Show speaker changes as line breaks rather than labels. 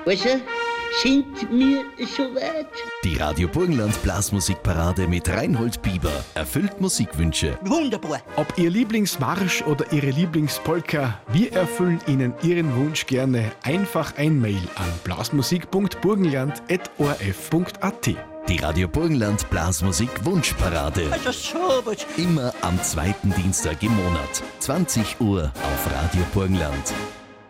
Also, sind wir soweit?
Die Radio Burgenland Blasmusikparade mit Reinhold Bieber erfüllt Musikwünsche.
Wunderbar.
Ob Ihr Lieblingsmarsch oder Ihre Lieblingspolka, wir erfüllen Ihnen Ihren Wunsch gerne. Einfach ein Mail an blasmusik.burgenland@orf.at.
Die Radio Burgenland Blasmusik Wunschparade.
Also sowas.
Immer am zweiten Dienstag im Monat. 20 Uhr auf Radio Burgenland.